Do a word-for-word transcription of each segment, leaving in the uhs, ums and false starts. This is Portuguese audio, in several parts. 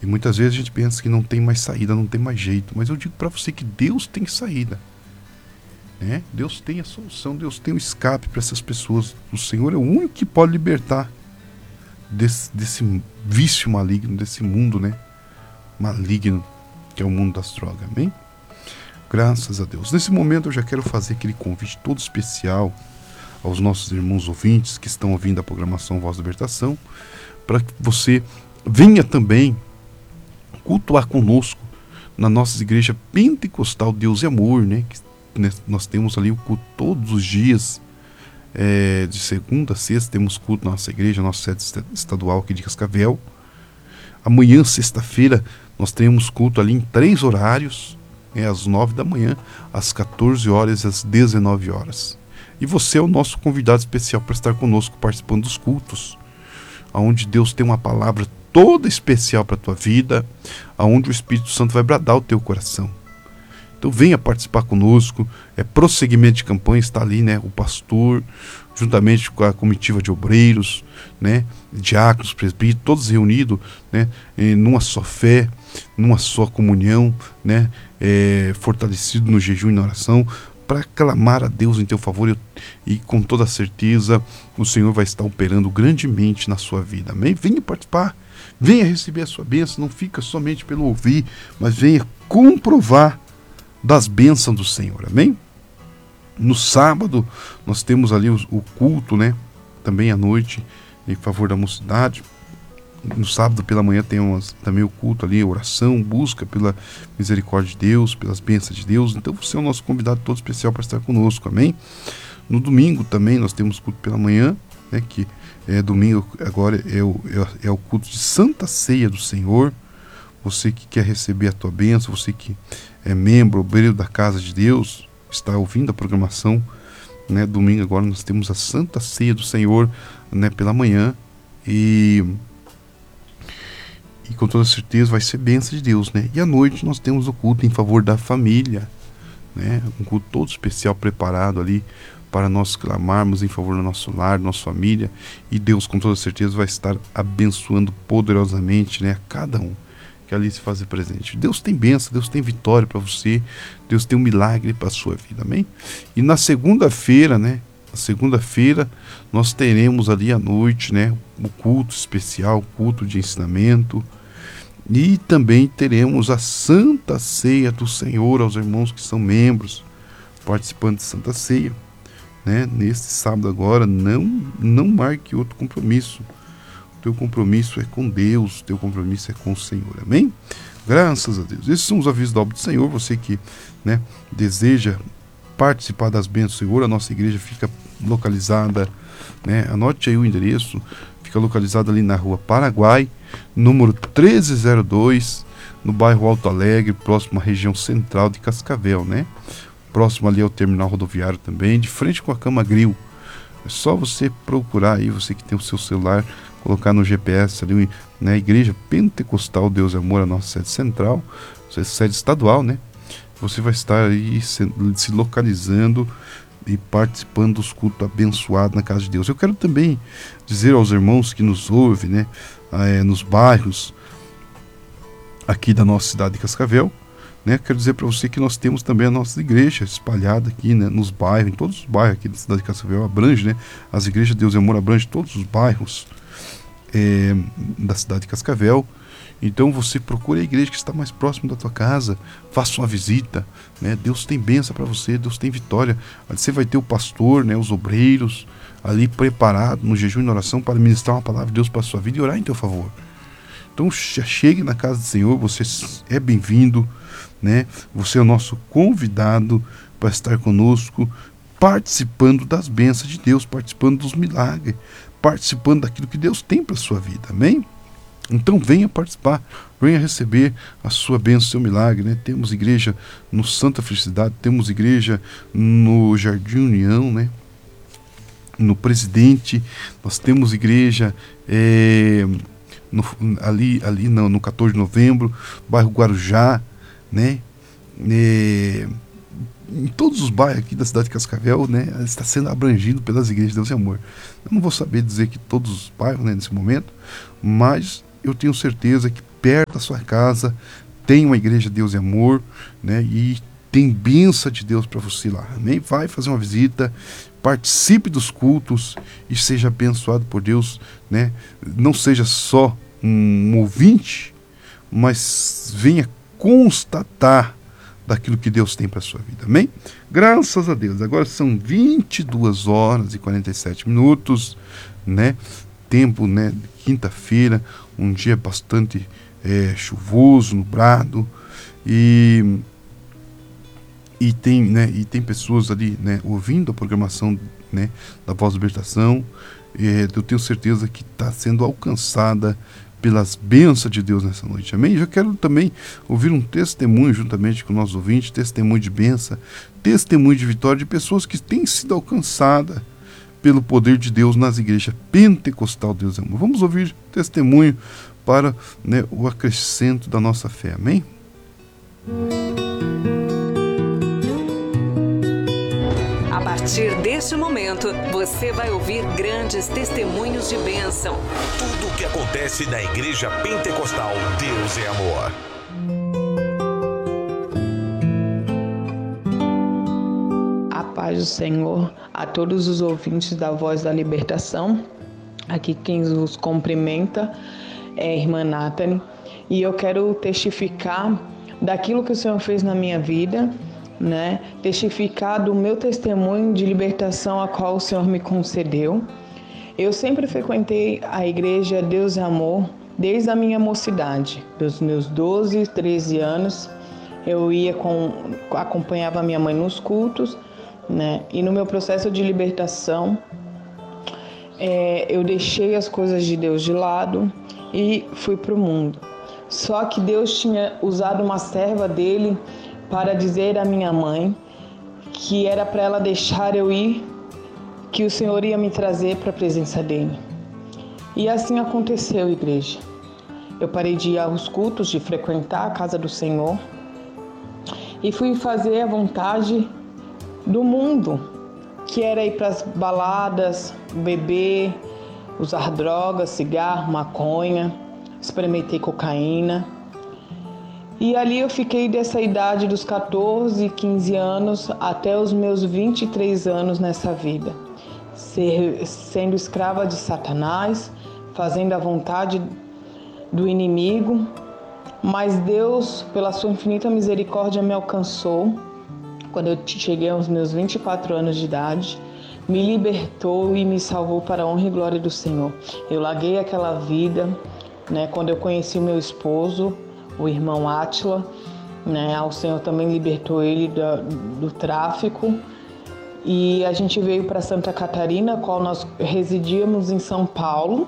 E muitas vezes a gente pensa que não tem mais saída, não tem mais jeito. Mas eu digo para você que Deus tem saída. Né? Deus tem a solução, Deus tem o escape para essas pessoas. O Senhor é o único que pode libertar desse, desse vício maligno, desse mundo, né? maligno, que é o mundo das drogas. Amém? Graças a Deus. Nesse momento eu já quero fazer aquele convite todo especial aos nossos irmãos ouvintes que estão ouvindo a programação Voz da Libertação, para que você venha também cultuar conosco na nossa igreja pentecostal Deus e Amor, né? Que nós temos ali o culto todos os dias, é, de segunda a sexta, temos culto na nossa igreja, nossa sede estadual aqui de Cascavel. Amanhã, sexta-feira, nós teremos culto ali em três horários, é, às nove da manhã, às quatorze horas e às dezenove horas. E você é o nosso convidado especial para estar conosco participando dos cultos, onde Deus tem uma palavra toda especial para a tua vida, onde o Espírito Santo vai bradar o teu coração. Então venha participar conosco, é prosseguimento de campanha, está ali, né, o pastor, juntamente com a comitiva de obreiros, né, diáconos, presbíteros, todos reunidos, né, numa só fé, numa só comunhão, né, é, fortalecido no jejum e na oração, para clamar a Deus em teu favor, e, e com toda certeza o Senhor vai estar operando grandemente na sua vida. Amém? Venha participar, venha receber a sua bênção, não fica somente pelo ouvir, mas venha comprovar das bênçãos do Senhor. Amém? No sábado nós temos ali o, o culto, né? Também à noite, em favor da mocidade. No sábado pela manhã temos também o culto ali, oração, busca pela misericórdia de Deus, pelas bênçãos de Deus. Então você é o nosso convidado todo especial para estar conosco, amém? No domingo também nós temos culto pela manhã, né, que é domingo agora é o, é, é o culto de Santa Ceia do Senhor. Você que quer receber a tua bênção, você que é membro, obreiro da casa de Deus, está ouvindo a programação, né? Domingo agora nós temos a Santa Ceia do Senhor, né, pela manhã, e E com toda certeza vai ser bênção de Deus, né? E à noite nós temos o culto em favor da família, né? Um culto todo especial preparado ali para nós clamarmos em favor do nosso lar, da nossa família. E Deus com toda certeza vai estar abençoando poderosamente, né, a cada um que ali se faz presente. Deus tem bênção, Deus tem vitória para você, Deus tem um milagre para a sua vida, amém? E na segunda-feira, né? Na segunda-feira nós teremos ali à noite, né, o culto especial, o culto de ensinamento, e também teremos a Santa Ceia do Senhor aos irmãos que são membros, participantes de Santa Ceia, né? Neste sábado agora, não, não marque outro compromisso. O teu compromisso é com Deus, o teu compromisso é com o Senhor, amém? Graças a Deus. Esses são os avisos da obra do Senhor. Você que, né, deseja participar das bênçãos do Senhor, a nossa igreja fica localizada, né, anote aí o endereço, fica localizada ali na rua Paraguai, número treze zero dois, no bairro Alto Alegre, próximo à região central de Cascavel, né? Próximo ali ao terminal rodoviário também, de frente com a Cama Grill. É só você procurar aí, você que tem o seu celular, colocar no G P S ali, né, Igreja Pentecostal Deus e Amor, a nossa sede central, sede estadual, né? Você vai estar aí se, se localizando e participando dos cultos abençoados na casa de Deus. Eu quero também dizer aos irmãos que nos ouvem, né, é, nos bairros aqui da nossa cidade de Cascavel, né, quero dizer para você que nós temos também a nossa igreja espalhada aqui, né, nos bairros, em todos os bairros aqui da cidade de Cascavel, abrange, né, as igrejas de Deus e Amor abrange todos os bairros é, da cidade de Cascavel. Então você procure a igreja que está mais próximo da tua casa, faça uma visita, né? Deus tem bênção para você, Deus tem vitória. Você vai ter o pastor, né, os obreiros ali preparados no jejum e na oração para ministrar uma palavra de Deus para a sua vida e orar em teu favor. Então chegue na casa do Senhor, você é bem-vindo, né? Você é o nosso convidado para estar conosco, participando das bênçãos de Deus, participando dos milagres, participando daquilo que Deus tem para a sua vida, amém? Então venha participar, venha receber a sua bênção, o seu milagre, né? Temos igreja no Santa Felicidade, temos igreja no Jardim União, né? No Presidente, nós temos igreja é, no, ali, ali não, no quatorze de novembro, bairro Guarujá, né? É, em todos os bairros aqui da cidade de Cascavel, né, está sendo abrangido pelas igrejas de Deus e Amor. Eu não vou saber dizer que todos os bairros, né, nesse momento, mas eu tenho certeza que perto da sua casa tem uma igreja Deus e Amor, né? E tem bênção de Deus para você lá, amém? Vai fazer uma visita, participe dos cultos e seja abençoado por Deus, né? Não seja só um ouvinte, mas venha constatar daquilo que Deus tem para a sua vida, amém? Graças a Deus. Agora são vinte e duas horas e quarenta e sete minutos, né? Tempo, né? Quinta-feira, um dia bastante é, chuvoso, nublado, e e tem, né? E tem pessoas ali, né? Ouvindo a programação, né? Da Voz da Libertação. É, eu tenho certeza que está sendo alcançada pelas bênçãos de Deus nessa noite, amém? Eu quero também ouvir um testemunho juntamente com nossos ouvintes, testemunho de bênção, testemunho de vitória de pessoas que têm sido alcançadas pelo poder de Deus nas igrejas pentecostal Deus é Amor. Vamos ouvir testemunho para, né, o acrescento da nossa fé, amém? A partir deste momento, você vai ouvir grandes testemunhos de bênção. Tudo o que acontece na Igreja Pentecostal Deus é Amor. A paz do Senhor a todos os ouvintes da Voz da Libertação. Aqui quem os cumprimenta é a irmã Nathalie. E eu quero testificar daquilo que o Senhor fez na minha vida, né? Testificar do meu testemunho de libertação a qual o Senhor me concedeu. Eu sempre frequentei a igreja Deus é Amor desde a minha mocidade, dos meus doze, treze anos. Eu ia com, acompanhava minha mãe nos cultos, né? E no meu processo de libertação, é, eu deixei as coisas de Deus de lado e fui para o mundo. Só que Deus tinha usado uma serva dele para dizer à minha mãe que era para ela deixar eu ir, que o Senhor ia me trazer para a presença dele. E assim aconteceu, igreja. Eu parei de ir aos cultos, de frequentar a casa do Senhor e fui fazer a vontade do mundo, que era ir para as baladas, beber, usar drogas, cigarro, maconha, experimentei cocaína. E ali eu fiquei dessa idade dos catorze, quinze anos até os meus vinte e três anos nessa vida, Ser, sendo escrava de Satanás, fazendo a vontade do inimigo. Mas Deus, pela sua infinita misericórdia, me alcançou quando eu cheguei aos meus vinte e quatro anos de idade, me libertou e me salvou para a honra e glória do Senhor. Eu larguei aquela vida, né, quando eu conheci o meu esposo, o irmão Átila, né, o Senhor também libertou ele do, do tráfico, e a gente veio para Santa Catarina, qual nós residíamos em São Paulo,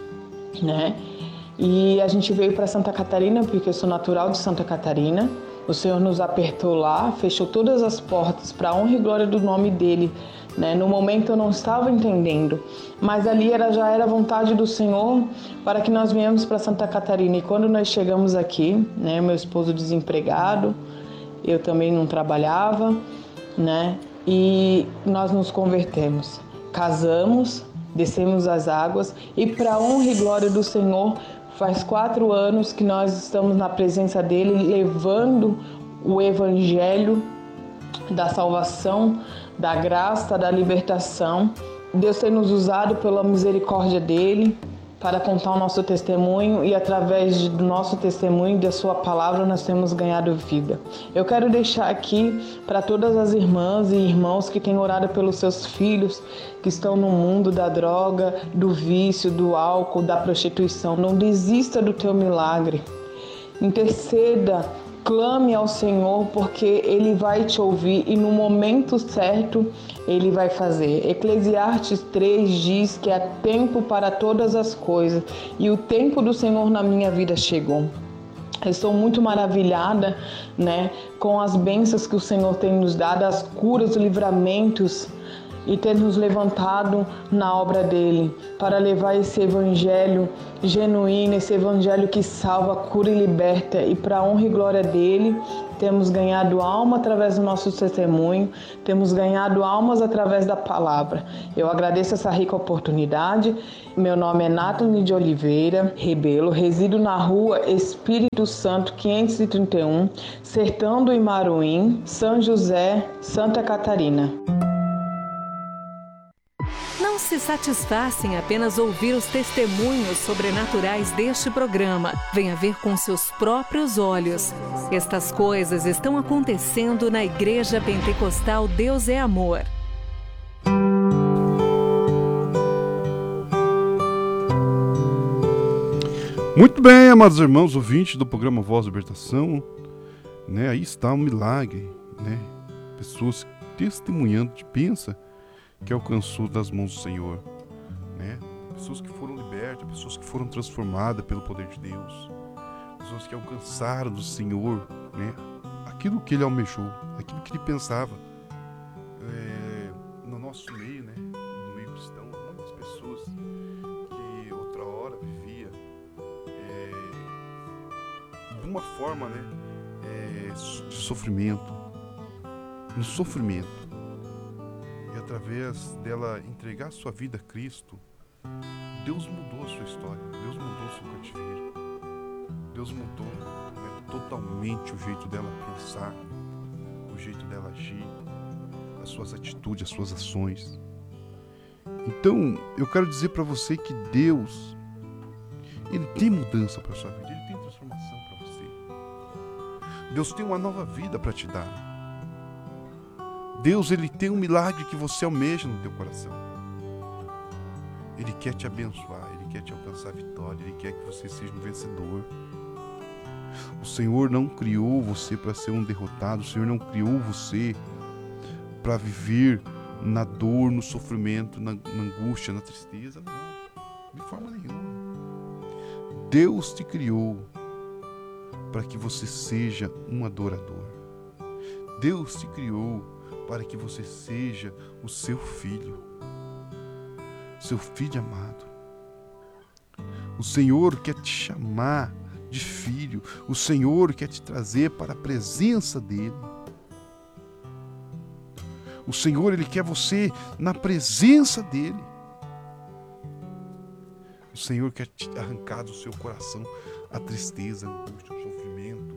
né, e a gente veio para Santa Catarina porque eu sou natural de Santa Catarina. O Senhor nos apertou lá, fechou todas as portas para a honra e glória do nome dele, né? No momento eu não estava entendendo, mas ali era, já era a vontade do Senhor para que nós viemos para Santa Catarina. E quando nós chegamos aqui, né, meu esposo desempregado, eu também não trabalhava, né, e nós nos convertemos, casamos, descemos as águas e para a honra e glória do Senhor, faz quatro anos que nós estamos na presença dele, levando o evangelho da salvação, da graça, da libertação. Deus tem nos usado pela misericórdia dele para contar o nosso testemunho, e através do nosso testemunho e da sua palavra nós temos ganhado vida. Eu quero deixar aqui para todas as irmãs e irmãos que têm orado pelos seus filhos que estão no mundo da droga, do vício, do álcool, da prostituição. Não desista do teu milagre. Interceda, clame ao Senhor, porque Ele vai te ouvir e no momento certo Ele vai fazer. Eclesiastes três diz que há tempo para todas as coisas e o tempo do Senhor na minha vida chegou. Eu estou muito maravilhada, né, com as bênçãos que o Senhor tem nos dado, as curas, os livramentos, e ter nos levantado na obra dele, para levar esse evangelho genuíno, esse evangelho que salva, cura e liberta, e para a honra e glória dele, temos ganhado alma através do nosso testemunho, temos ganhado almas através da palavra. Eu agradeço essa rica oportunidade. Meu nome é Nathalie de Oliveira Rebelo, resido na rua Espírito Santo quinhentos e trinta e um, Sertão do Imaruim, São José, Santa Catarina. Não se satisfaça em apenas ouvir os testemunhos sobrenaturais deste programa. Venha ver com seus próprios olhos. Estas coisas estão acontecendo na Igreja Pentecostal Deus é Amor. Muito bem, amados irmãos, ouvintes do programa Voz da Libertação, né? Aí está um milagre, né? Pessoas testemunhando, pensa que alcançou das mãos do Senhor, né? Pessoas que foram libertas, pessoas que foram transformadas pelo poder de Deus, pessoas que alcançaram do Senhor, né? Aquilo que Ele almejou, aquilo que Ele pensava. É, no nosso meio, né? No meio cristão, muitas pessoas que outra hora vivia é, de uma forma, né? É, de sofrimento, no sofrimento. E através dela entregar sua vida a Cristo, Deus mudou a sua história, Deus mudou o seu cativeiro, Deus mudou, né, totalmente o jeito dela pensar, o jeito dela agir, as suas atitudes, as suas ações. Então, eu quero dizer para você que Deus, Ele tem mudança para sua vida, Ele tem transformação para você. Deus tem uma nova vida para te dar. Deus, Ele tem um milagre que você almeja no teu coração. Ele quer te abençoar, Ele quer te alcançar a vitória, Ele quer que você seja um vencedor. O Senhor não criou você para ser um derrotado, o Senhor não criou você para viver na dor, no sofrimento, na, na angústia, na tristeza, não, de forma nenhuma. Deus te criou para que você seja um adorador. Deus te criou para que você seja o seu filho, seu filho amado. O Senhor quer te chamar de filho, o Senhor quer te trazer para a presença dEle. O Senhor, Ele quer você na presença dEle. O Senhor quer te arrancar do seu coração a tristeza, a angústia, o sofrimento.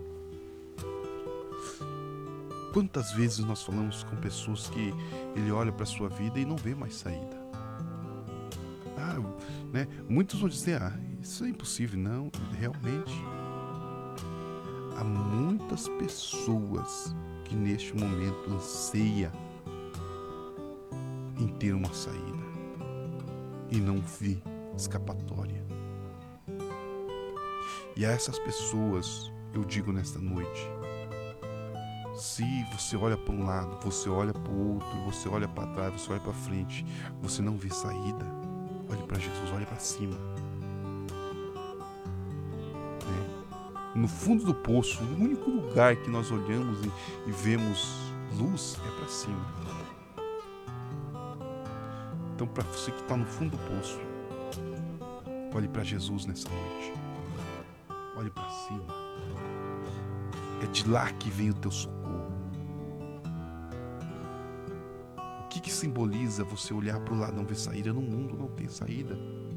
Quantas vezes nós falamos com pessoas que ele olha para a sua vida e não vê mais saída? Ah, né? Muitos vão dizer, ah, isso é impossível. Não, realmente. Há muitas pessoas que neste momento anseiam em ter uma saída e não vê escapatória. E a essas pessoas eu digo nesta noite: se você olha para um lado, você olha para o outro, você olha para trás, você olha para frente, você não vê saída, olhe para Jesus, olhe para cima. É. No fundo do poço, o único lugar que nós olhamos e, e vemos luz é para cima. Então, para você que está no fundo do poço, olhe para Jesus nessa noite. Olhe para cima. É de lá que vem o teu socorro. O que, que simboliza você olhar para o lado e não ver saída? No mundo não tem saída.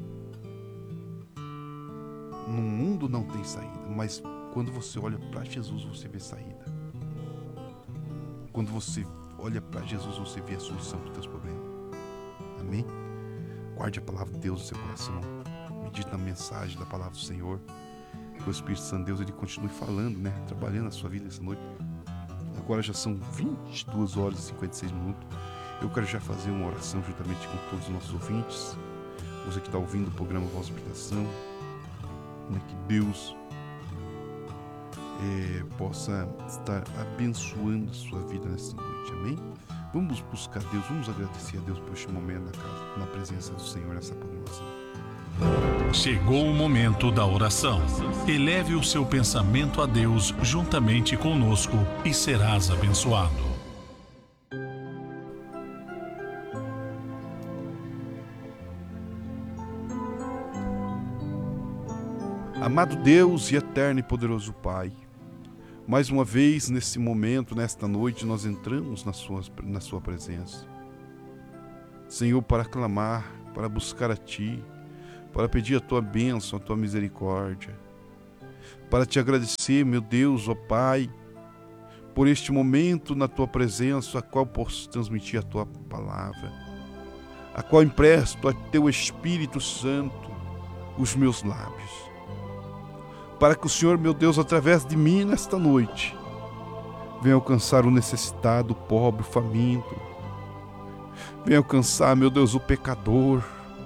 No mundo não tem saída. Mas quando você olha para Jesus, você vê saída. Quando você olha para Jesus, você vê a solução dos teus problemas. Amém? Guarde a palavra de Deus no seu coração. Medite na mensagem da palavra do Senhor. Que o Espírito Santo de Deus, ele continue falando, né? Trabalhando na sua vida essa noite. Agora já são vinte e duas horas e cinquenta e seis minutos. Eu quero já fazer uma oração juntamente com todos os nossos ouvintes. Você que está ouvindo o programa Voz da Libertação, né? Que Deus é, possa estar abençoando a sua vida nessa noite. Amém? Vamos buscar Deus, vamos agradecer a Deus por este momento na casa, na presença do Senhor nessa programação. Chegou o momento da oração. Eleve o seu pensamento a Deus juntamente conosco e serás abençoado. Amado Deus e eterno e poderoso Pai, mais uma vez nesse momento, nesta noite, nós entramos na sua, na sua presença. Senhor, para clamar, para buscar a Ti, para pedir a Tua bênção, a Tua misericórdia, para Te agradecer, meu Deus, ó Pai, por este momento na Tua presença, a qual posso transmitir a Tua palavra, a qual empresto a Teu Espírito Santo os meus lábios, para que o Senhor, meu Deus, através de mim nesta noite, venha alcançar o necessitado, o pobre, o faminto, venha alcançar, meu Deus, o pecador,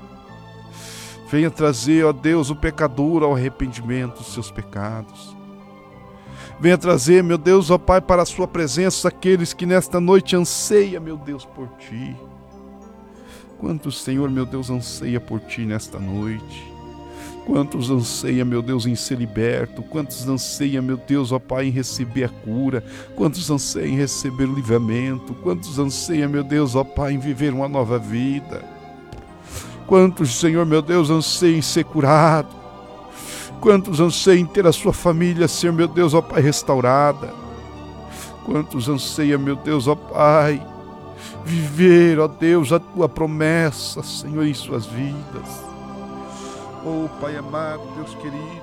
venha trazer, ó Deus, o pecador ao arrependimento dos seus pecados, venha trazer, meu Deus, ó Pai, para a sua presença aqueles que nesta noite anseia, meu Deus, por Ti. Quantos, Senhor, meu Deus, anseia por Ti nesta noite? Quantos anseia, meu Deus, em ser liberto? Quantos anseia, meu Deus, ó Pai, em receber a cura? Quantos anseia em receber o livramento? Quantos anseia, meu Deus, ó Pai, em viver uma nova vida? Quantos, Senhor, meu Deus, anseia em ser curado? Quantos anseiam em ter a sua família, Senhor, meu Deus, ó Pai, restaurada? Quantos anseia, meu Deus, ó Pai, viver, ó Deus, a Tua promessa, Senhor, em suas vidas? Oh, Pai amado, Deus querido,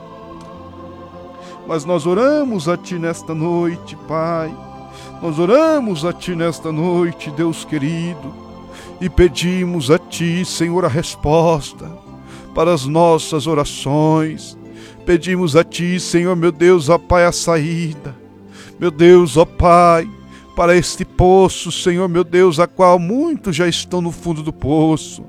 mas nós oramos a Ti nesta noite, Pai, nós oramos a Ti nesta noite, Deus querido, e pedimos a Ti, Senhor, a resposta para as nossas orações, pedimos a Ti, Senhor, meu Deus, ó Pai, a saída, meu Deus, ó Pai, para este poço, Senhor, meu Deus, a qual muitos já estão no fundo do poço,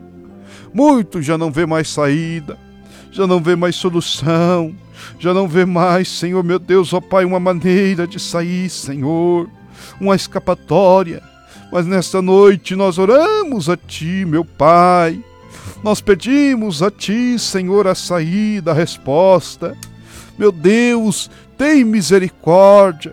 muitos já não vê mais saída, já não vê mais solução, já não vê mais, Senhor, meu Deus, ó Pai, uma maneira de sair, Senhor, uma escapatória. Mas nesta noite nós oramos a Ti, meu Pai, nós pedimos a Ti, Senhor, a saída, a resposta. Meu Deus, tem misericórdia,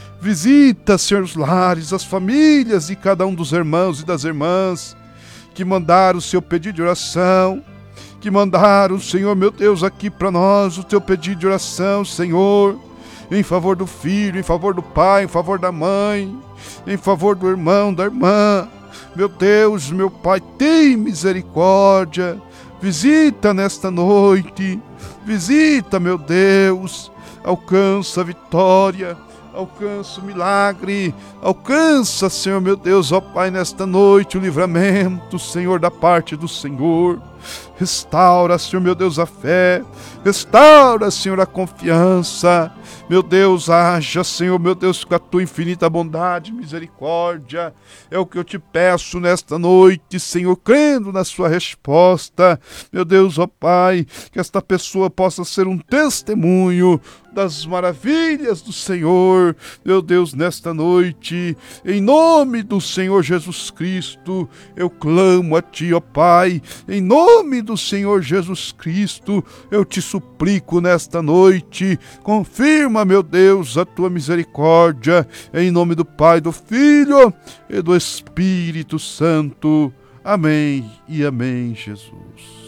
visita, Senhor, os lares, as famílias de cada um dos irmãos e das irmãs que mandaram o seu pedido de oração, que mandaram, Senhor, meu Deus, aqui para nós o Teu pedido de oração, Senhor, em favor do filho, em favor do pai, em favor da mãe, em favor do irmão, da irmã. Meu Deus, meu Pai, tem misericórdia, visita nesta noite, visita, meu Deus, alcança a vitória, alcança o milagre, alcança, Senhor, meu Deus, ó Pai, nesta noite o livramento, Senhor, da parte do Senhor. Restaura, Senhor, meu Deus, a fé, restaura, Senhor, a confiança. Meu Deus, haja, Senhor, meu Deus, com a Tua infinita bondade e misericórdia. É o que eu Te peço nesta noite, Senhor, crendo na Sua resposta. Meu Deus, ó Pai, que esta pessoa possa ser um testemunho das maravilhas do Senhor. Meu Deus, nesta noite, em nome do Senhor Jesus Cristo, eu clamo a Ti, ó Pai, em nome do Senhor Jesus Cristo, eu Te suplico nesta noite, confirma, meu Deus, a Tua misericórdia, em nome do Pai, do Filho e do Espírito Santo. Amém e amém, Jesus.